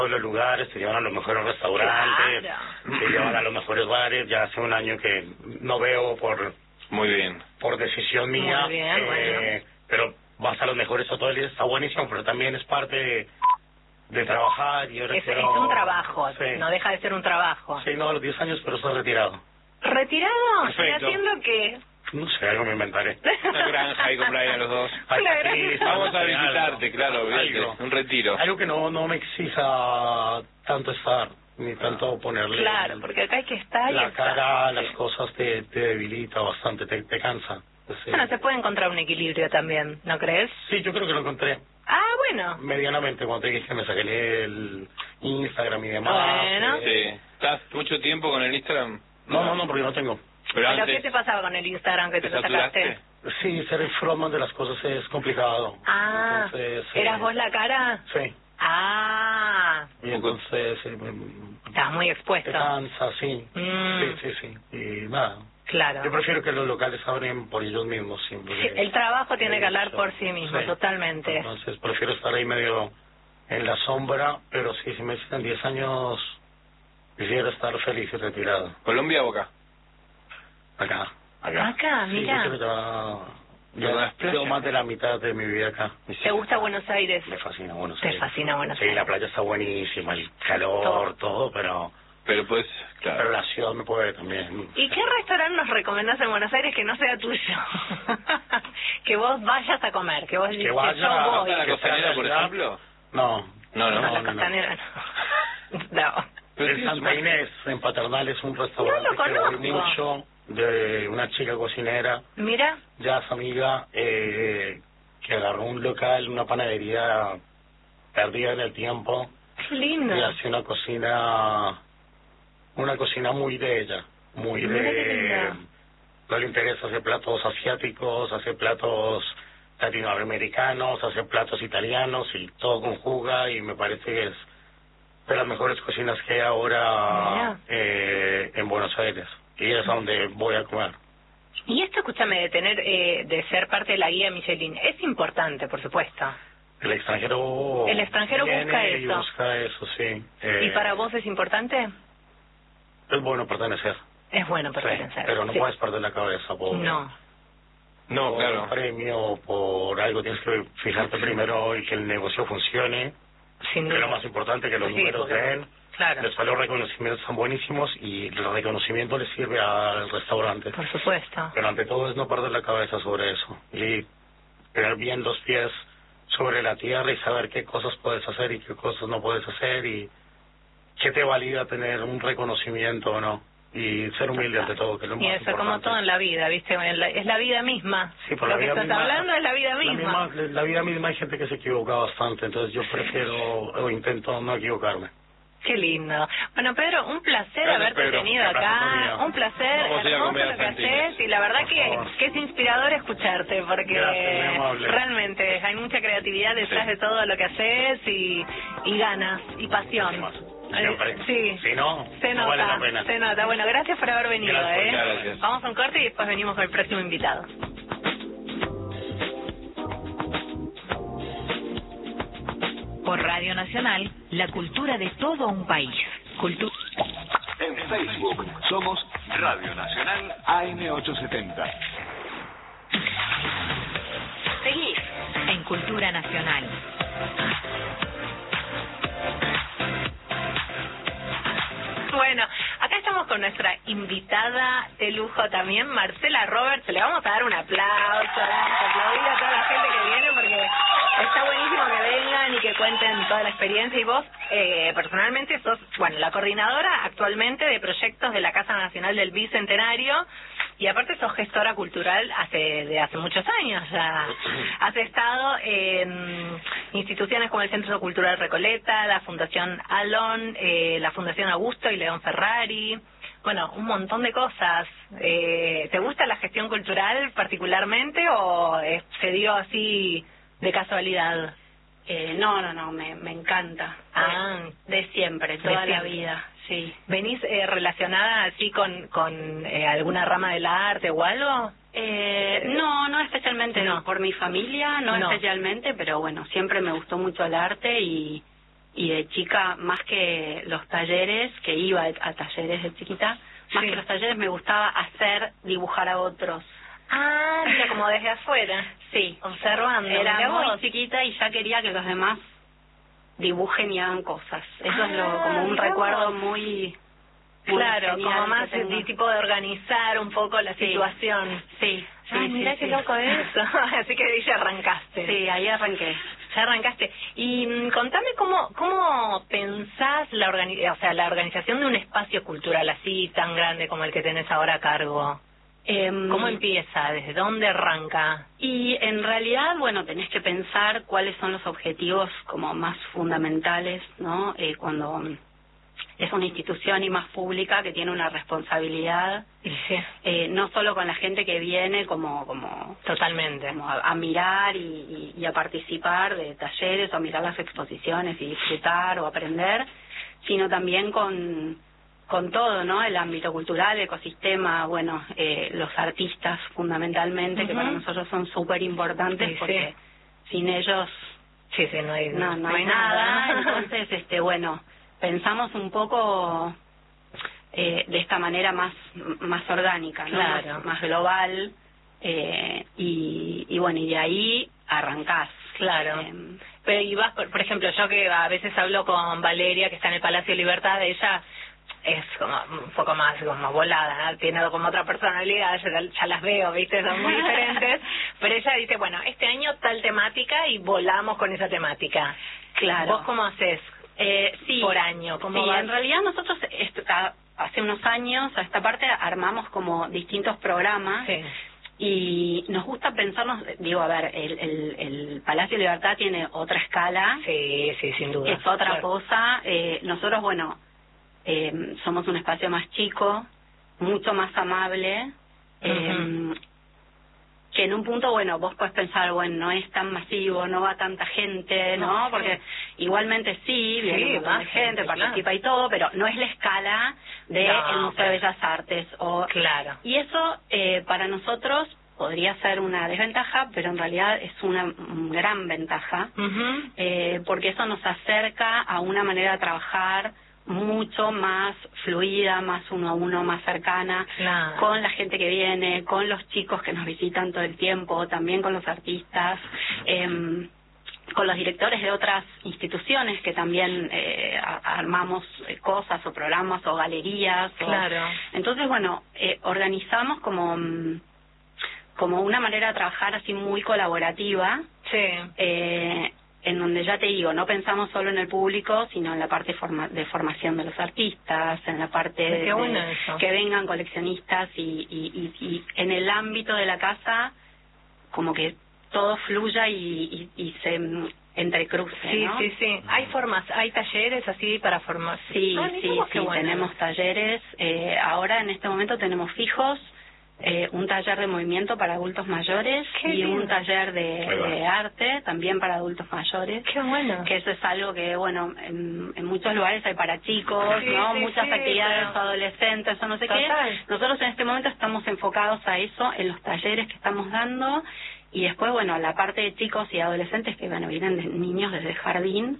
todos los lugares, te llevan a los mejores restaurantes, te llevan a los mejores bares. Ya hace un año que no veo Muy bien. por decisión mía, Muy bien, bueno. pero vas a los mejores hoteles, está buenísimo, pero también es parte de trabajar. Y ahora Es un trabajo, sí. no deja de ser un trabajo. Sí, no, a los 10 años, pero estoy retirado. ¿Retirado? ¿Y Perfecto. haciendo qué? No sé, algo me inventaré. Una granja ahí con Brian los dos. Ay, La granja. sí, Vamos a algo. visitarte, claro, olvídate. Algo. Un retiro. Algo que no me exija tanto estar, ni tanto ponerle Claro, porque acá hay que estar y la estar. cara, las cosas te debilita bastante, te cansa. Sí. Bueno, se puede encontrar un equilibrio también, ¿no crees? Sí, yo creo que lo encontré Ah, bueno. medianamente cuando te dije que me saqué el Instagram y demás. Bueno. Sí. ¿Estás mucho tiempo con el Instagram? No, porque no tengo. Pero ¿Pero antes, qué te pasaba con el Instagram que te lo saturaste? sacaste? Sí, ser el frontman de las cosas es complicado. Ah, Entonces, ¿eras vos la cara? Sí. Ah, Y entonces estabas muy te expuesto. cansa, sí. Mm. Sí. Y nada. Claro. Yo prefiero que los locales abren por ellos mismos siempre. Sí, el trabajo tiene que hablar por sí mismo, Sí. totalmente. Entonces prefiero estar ahí medio en la sombra, pero sí, si me dicen 10 años, quisiera estar feliz y retirado. ¿Colombia o acá? Acá. Acá, Sí, mira. yo creo que ¿Pero las ya playas? llevo más de la mitad de mi vida acá. ¿Te gusta Buenos Aires? Me fascina Buenos Te Aires. fascina Buenos Sí, Aires. la playa está buenísima, el calor, todo, pero Pero claro. la ciudad me puede también. ¿Y qué restaurante nos recomendás en Buenos Aires que no sea tuyo? Que vos vayas a comer, que vos dices, vaya yo a voy. ¿A la que costanera, sea por allá. ejemplo? No. No. No, la no. costanera no. No. Pero En sí, Santa Inés, en Paternal, es un restaurante No lo que voy conozco. mucho, de una chica cocinera, Mira, ya es amiga, que agarró un local, una panadería perdida en el tiempo, qué lindo. y hace una cocina muy de ella, muy Mira qué de... lindo. No le interesa hacer platos asiáticos, hace platos latinoamericanos, hace platos italianos y todo conjuga, y me parece que es de las mejores cocinas que hay ahora en Buenos Aires, y es a donde voy a comer. Y esto, escúchame, de tener, de ser parte de la guía Michelin, es importante, por supuesto. El extranjero viene busca y eso. busca eso, sí. ¿Y para vos es importante? Es bueno pertenecer, Es bueno sí, pertenecer. pero no Sí. puedes perder la cabeza por, No. No, por claro. un premio, por algo. Tienes que fijarte primero y que el negocio funcione, Sin que es duda. lo más importante, que los Sí, números porque- den. Claro, Después los reconocimientos son buenísimos y el reconocimiento le sirve al restaurante. por supuesto. Pero ante todo es no perder la cabeza sobre eso y tener bien los pies sobre la tierra y saber qué cosas puedes hacer y qué cosas no puedes hacer y qué te valida tener un reconocimiento o no. Y ser humilde ante todo, que es lo más Y eso, importante. como todo en la vida, ¿viste? Es la vida misma. Sí, por Lo la que vida estás misma, hablando es la vida misma. La vida misma hay gente que se equivoca bastante, entonces yo prefiero o intento no equivocarme. Qué lindo. Bueno, Pedro, un placer Gracias, haberte Pedro. tenido Gracias, acá. María. Un placer, Vamos a ir a hermoso comer a lo que Santines. haces. Y la verdad Por que favor. es inspirador escucharte, porque Gracias, muy amable. realmente hay mucha creatividad detrás Sí. de todo lo que haces y ganas y pasión. Siempre. Sí. Si no, Se no vale nota, la pena. se nota. Bueno, gracias por haber venido. Gracias, gracias. Vamos a un corte y después venimos con el próximo invitado. Por Radio Nacional, la cultura de todo un país. En Facebook somos Radio Nacional AM870. Seguís en Cultura Nacional. Bueno, acá estamos con nuestra invitada de lujo también, Marcela Roberts. Le vamos a dar un aplauso, vamos a aplaudir a toda la gente que viene porque está buenísimo que vengan y que cuenten toda la experiencia. Y vos, personalmente, sos, bueno, la coordinadora actualmente de proyectos de la Casa Nacional del Bicentenario. Y aparte sos gestora cultural de hace muchos años ya. Has estado en instituciones como el Centro Cultural Recoleta, la Fundación Alon, la Fundación Augusto y León Ferrari. Bueno, un montón de cosas. ¿Te gusta la gestión cultural particularmente o se dio así de casualidad? No, me encanta. Ah. De siempre, toda la siempre. vida, sí. ¿Venís relacionada así con alguna rama del arte o algo? No especialmente, No. no. Por mi familia, no No. especialmente, pero bueno, siempre me gustó mucho el arte y y de chica, más que los talleres, que iba a talleres de chiquita, más que los talleres me gustaba dibujar a otros. Ah, mira, como desde afuera. Sí, Observando. era Mirá muy vos. chiquita y ya quería que los demás dibujen y hagan cosas. Eso es como un mirá recuerdo vos. muy Claro, genial como que más tengo. de tipo de organizar un poco la Sí. situación. Sí, sí, Ay, mira sí, qué sí. loco eso. Así que ahí ya arrancaste. Sí, ahí arranqué. Ya arrancaste. Y contame cómo pensás la organización de un espacio cultural así tan grande como el que tenés ahora a cargo. ¿Cómo empieza? ¿Desde dónde arranca? Y en realidad, bueno, tenés que pensar cuáles son los objetivos como más fundamentales, ¿no? Cuando es una institución y más pública que tiene una responsabilidad, Sí. no solo con la gente que viene como Totalmente. como a mirar y a participar de talleres o a mirar las exposiciones y disfrutar o aprender, sino también con todo, ¿no? El ámbito cultural, el ecosistema, bueno, los artistas fundamentalmente, que para nosotros son súper importantes Sí, porque sin ellos Sí, no hay, no hay nada. Entonces, bueno, pensamos un poco de esta manera más orgánica, ¿no? Claro. Más global, y bueno, y de ahí arrancás. Claro. Pero y vas, por ejemplo, yo que a veces hablo con Valeria, que está en el Palacio Libertad, ella es como un poco más como volada, ¿no? Tiene como otra personalidad, ya las veo, ¿viste? Son muy diferentes, pero ella dice, bueno, este año tal temática y volamos con esa temática. Claro. ¿Vos cómo haces Sí, por año? ¿Cómo sí, vas? en realidad nosotros hace unos años a esta parte armamos como distintos programas. Sí. Y nos gusta pensarnos, digo, a ver, el Palacio de Libertad tiene otra escala, Sí, sin duda. es otra Claro. cosa. Nosotros, bueno, somos un espacio más chico, mucho más amable, que en un punto, bueno, vos podés pensar, bueno, no es tan masivo, no va tanta gente, ¿no? No, sí. Porque igualmente sí, viene un montón va de gente, claro. participa y todo, pero no es la escala de No, el Museo de Bellas Artes. Claro. Y eso, para nosotros, podría ser una desventaja, pero en realidad es una gran ventaja, porque eso nos acerca a una manera de trabajar mucho más fluida, más uno a uno, más cercana, Claro. con la gente que viene, con los chicos que nos visitan todo el tiempo, también con los artistas, con los directores de otras instituciones que también armamos cosas o programas o galerías. Claro. Entonces, bueno, organizamos como una manera de trabajar así muy colaborativa, Sí. en donde ya te digo, no pensamos solo en el público, sino en la parte de formación de los artistas, en la parte Qué de bueno eso. que vengan coleccionistas y en el ámbito de la casa como que todo fluya y se entrecruce, Sí, ¿no? sí. ¿Hay talleres así para formar? Sí, Ah, sí, mirá vos, qué sí, bueno. tenemos talleres. Ahora en este momento tenemos fijos un taller de movimiento para adultos mayores Qué y lindo. un taller Ahí va. de arte también para adultos mayores. Qué bueno. Que eso es algo que, bueno, en muchos lugares hay para chicos, Sí, ¿no? sí, Muchas sí, actividades pero- adolescentes o no sé Total. qué. Nosotros en este momento estamos enfocados a eso en los talleres que estamos dando y después, bueno, la parte de chicos y adolescentes que, bueno, vienen de niños desde el jardín.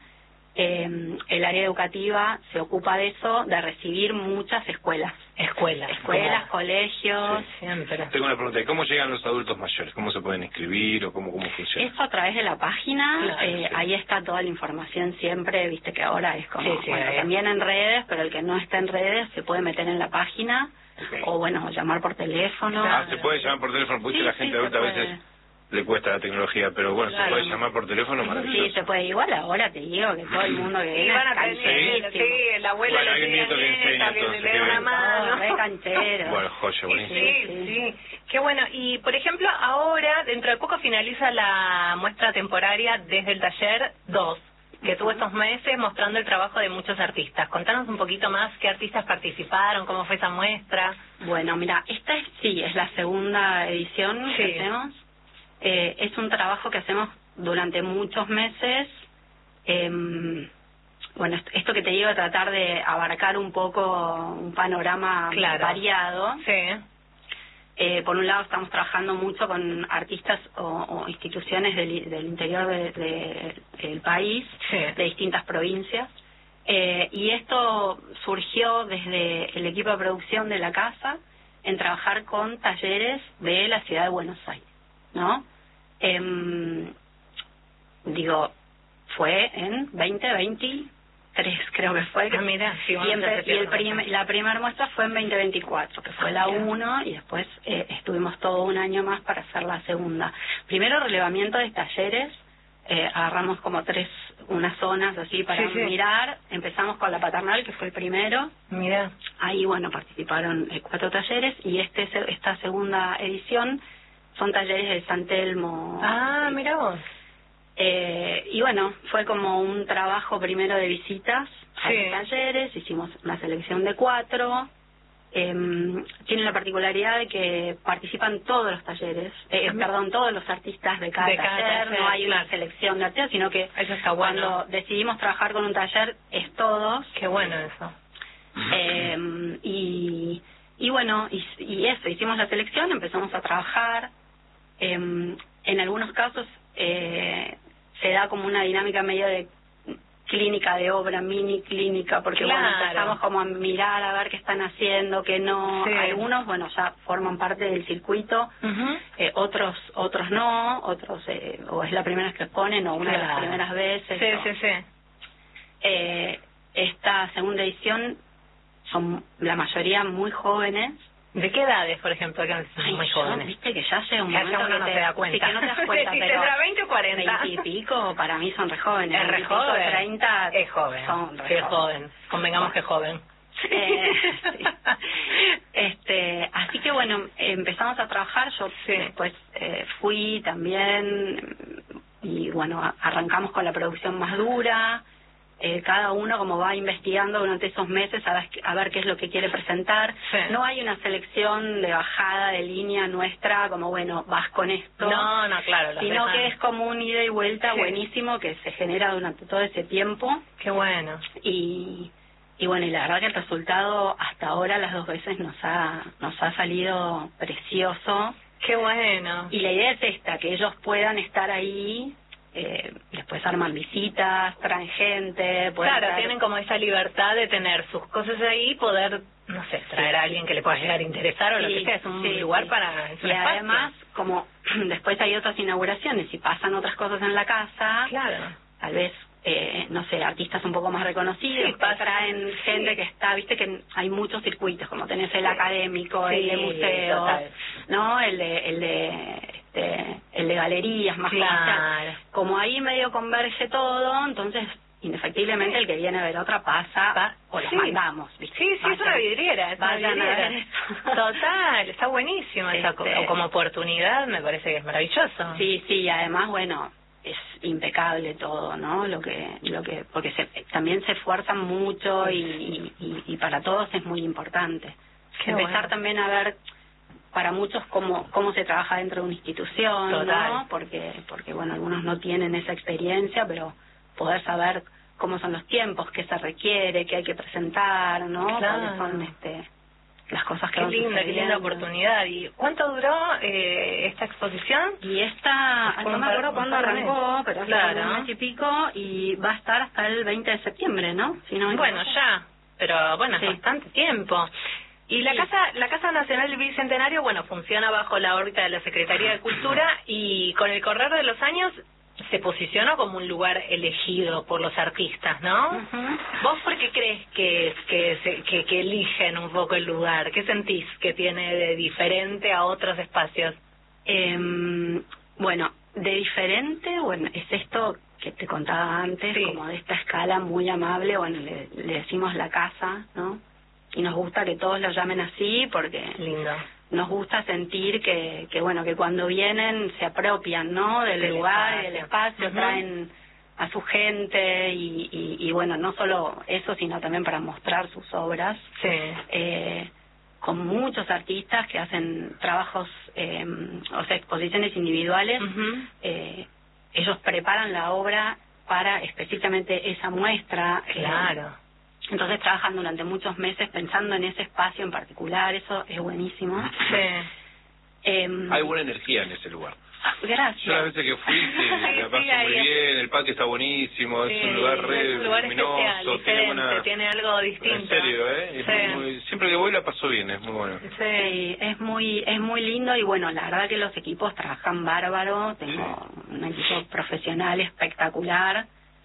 El área educativa se ocupa de eso, de recibir muchas escuelas, Escuelas, colegios. Sí, siempre. Tengo una pregunta, ¿cómo llegan los adultos mayores? ¿Cómo se pueden inscribir o cómo funciona? Eso a través de la página, Claro, sí. ahí está toda la información siempre, viste que ahora es como, Sí, bueno, ahí. también en redes, pero el que no está en redes se puede meter en la página Ok. o bueno, llamar por teléfono. Ah, se puede llamar por teléfono, porque Sí, la sí, gente se adulta a puede. veces le cuesta la tecnología, pero bueno, Claro. se puede llamar por teléfono, maravilloso. Sí, se puede. Igual ahora te digo que todo el mundo que Sí, viene van a es aprender, cancherísimo. sí, la abuela Bueno, le hay un enseña nieto que a enseña, que entonces, le qué dé una bien. mano. Re canchero. Bueno, joya, buenísimo. Sí. Qué bueno. Y, por ejemplo, ahora, dentro de poco finaliza la muestra temporaria desde el taller 2, que tuvo estos meses mostrando el trabajo de muchos artistas. Contanos un poquito más qué artistas participaron, cómo fue esa muestra. Bueno, mira, esta es la segunda edición que Sí. hacemos. Es un trabajo que hacemos durante muchos meses. Bueno, esto que te digo, tratar de abarcar un poco un panorama Claro. variado. Sí. por un lado estamos trabajando mucho con artistas o instituciones del interior del país, Sí. de distintas provincias, y esto surgió desde el equipo de producción de la casa en trabajar con talleres de la ciudad de Buenos Aires, ¿no? Fue en 2023, creo que fue. Mira, sí, la primera muestra fue en 2024, que fue la 1, y después estuvimos todo un año más para hacer la segunda. Primero, relevamiento de talleres, agarramos como unas zonas así para mirar. Empezamos con la paternal, que fue el primero. Mira. Ahí, participaron 4 talleres, y esta segunda edición son talleres de San Telmo. Ah, mira vos. Y fue como un trabajo primero de visitas a los talleres. Hicimos una selección de 4. Tiene la particularidad de que participan todos los talleres, todos los artistas de cada taller. No hay una selección de artistas, sino que eso está cuando decidimos trabajar con un taller es todos. Qué bueno eso. Y eso, hicimos la selección, empezamos a trabajar. En algunos casos se da como una dinámica medio de clínica de obra, mini clínica, porque empezamos como a mirar a ver qué están haciendo, qué no. Algunos ya forman parte del circuito, otros no, otros o es la primera vez que exponen o una de las primeras veces. Esta segunda edición son la mayoría muy jóvenes. ¿De qué edades, por ejemplo, que son muy jóvenes? Viste que ya llega un momento que no te da cuenta. Sí, que no te das cuenta, pero tendrá 20 o 40. 20 y pico, para mí son re jóvenes. Es re joven. 30 es joven. Son re es joven. Convengamos que es joven. Así que empezamos a trabajar. Yo después fui también, y arrancamos con la producción más dura. Cada uno como va investigando durante esos meses a ver qué es lo que quiere presentar. No hay una selección de bajada de línea nuestra como vas con esto. No, claro. Sino que es como un ida y vuelta buenísimo que se genera durante todo ese tiempo. Qué bueno. Y la verdad que el resultado hasta ahora las 2 veces nos ha salido precioso. Qué bueno. Y la idea es esta, que ellos puedan estar ahí. Después arman visitas, traen gente. Tienen como esa libertad de tener sus cosas ahí, poder, no sé, traer a alguien que le pueda llegar a interesar o lo que sea. Es un lugar para... Y además, como después hay otras inauguraciones y pasan otras cosas en la casa, tal vez, artistas un poco más reconocidos, traen gente que está, viste que hay muchos circuitos, como tenés el académico, el de museos, ¿no? El de galerías, más como ahí medio converge todo, entonces indefectiblemente el que viene a ver otra pasa o los mandamos, ¿viste? Sí, es una vidriera, Total, está buenísimo esa como oportunidad, me parece que es maravilloso. Sí, y además, es impecable todo, ¿no? Porque también se esfuerzan mucho y para todos es muy importante. Empezar también a ver para muchos cómo se trabaja dentro de una institución, ¿no? Porque algunos no tienen esa experiencia, pero poder saber cómo son los tiempos, qué se requiere, qué hay que presentar, ¿no? Cuáles son las cosas que van sucediendo. Qué linda oportunidad. ¿Y cuánto duró esta exposición? Y no me acuerdo cuándo arrancó, pero hace un mes y pico, y va a estar hasta el 20 de septiembre, ¿no? Ya, pero es bastante tiempo. Y la Casa Nacional del Bicentenario, funciona bajo la órbita de la Secretaría de Cultura, y con el correr de los años se posicionó como un lugar elegido por los artistas, ¿no? ¿Vos por qué crees que eligen un poco el lugar? ¿Qué sentís que tiene de diferente a otros espacios? De diferente, es esto que te contaba antes, como de esta escala muy amable, le decimos la casa, ¿no? Y nos gusta que todos lo llamen así porque nos gusta sentir que cuando vienen se apropian, ¿no? Del lugar y del espacio, traen a su gente y no solo eso, sino también para mostrar sus obras. Con muchos artistas que hacen trabajos, exposiciones individuales. Ellos preparan la obra para específicamente esa muestra. Entonces trabajan durante muchos meses pensando en ese espacio en particular, eso es buenísimo. Hay buena energía en ese lugar. Gracias. Yo las veces que fui, la paso muy bien, el patio está buenísimo, es un lugar re luminoso, especial, tiene algo distinto. En serio, siempre que voy la paso bien, es muy bueno. Sí, es muy lindo y bueno, la verdad que los equipos trabajan bárbaro, tengo un equipo profesional espectacular,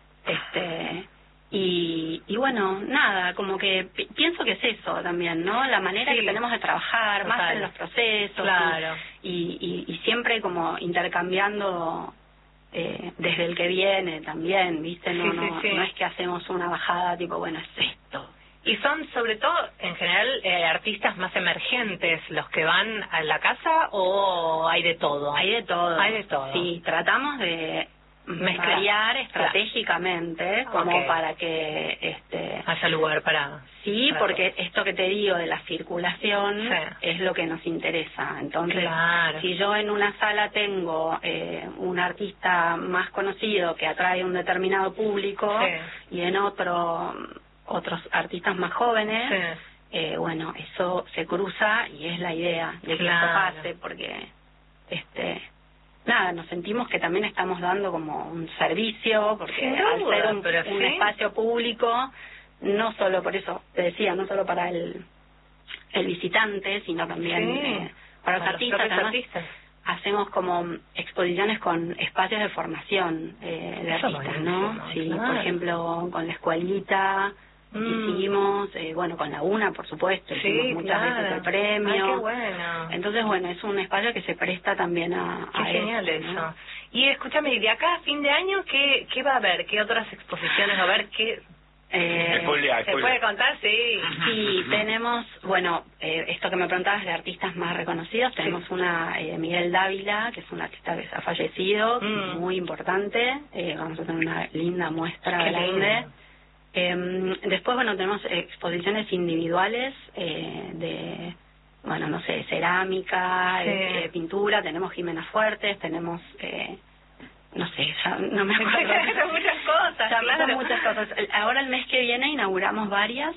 y bueno, nada, como que pienso que es eso también, ¿no? La manera que tenemos de trabajar, más en los procesos, claro. y siempre como intercambiando desde el que viene también, ¿viste? No es que hacemos una bajada tipo, bueno, es esto. ¿Y son sobre todo, en general, artistas más emergentes los que van a la casa o hay de todo? Hay de todo. Hay de todo. Sí, tratamos de mezclar estratégicamente como para que haya lugar para porque esto que te digo de la circulación es lo que nos interesa. Entonces, si yo en una sala tengo un artista más conocido que atrae un determinado público y en otros artistas más jóvenes, bueno, eso se cruza y es la idea de que eso pase, porque nada, nos sentimos que también estamos dando como un servicio, porque al ser un espacio público, no solo por eso, te decía, no solo para el visitante, sino también para los artistas. Hacemos como exposiciones con espacios de formación de artistas, ¿no? Sí, por ejemplo, con la escuelita, hicimos, bueno, con la UNA, por supuesto, hicimos muchas veces el premio. Ay, qué bueno. Entonces, bueno, es un espacio que se presta también a genial eso, ¿no? eso. Y escúchame, de acá a fin de año, ¿qué va a haber? ¿Qué otras exposiciones va a haber? ¿Qué...? ¿Se puede contar? Sí, tenemos, bueno, esto que me preguntabas de artistas más reconocidos, tenemos una Miguel Dávila, que es un artista que se ha fallecido, muy importante, vamos a tener una linda muestra grande. Después, bueno, tenemos exposiciones individuales de, bueno, no sé, cerámica, pintura, tenemos Jimena Fuertes, tenemos... no sé, ya no me acuerdo. Son muchas cosas, son muchas cosas. Ahora el mes que viene inauguramos varias.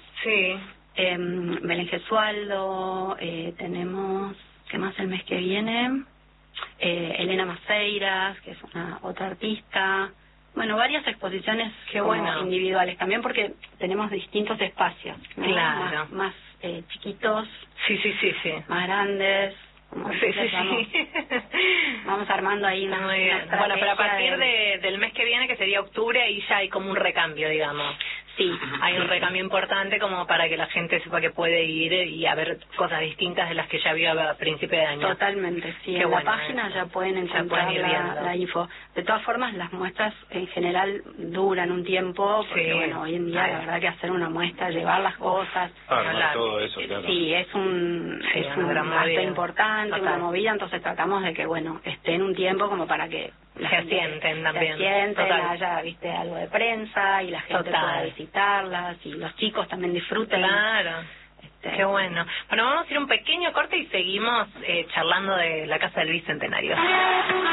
Belén Gesualdo, tenemos, ¿qué más el mes que viene? Elena Maceiras, que es otra artista. Bueno, varias exposiciones individuales también, porque tenemos distintos espacios, ¿no? Claro. Más chiquitos, más grandes. Vamos armando ahí una bueno, pero a partir del mes que viene, que sería octubre, ahí ya hay como un recambio, digamos. Sí, hay un recambio importante como para que la gente sepa que puede ir y a ver cosas distintas de las que ya vio a principio de año. Totalmente, sí. En la página ya pueden encontrar la info. De todas formas, las muestras en general duran un tiempo, porque bueno, hoy en día la verdad que hacer una muestra, llevar las cosas... todo eso, claro. Sí, es un gasto importante, una movida, entonces tratamos de que, bueno, estén un tiempo como para que se asienten también. Se asienten, haya, viste, algo de prensa y la gente pueda visitarlas y los chicos también disfruten. Claro. Qué bueno. Bueno, vamos a ir un pequeño corte y seguimos charlando de la Casa del Bicentenario.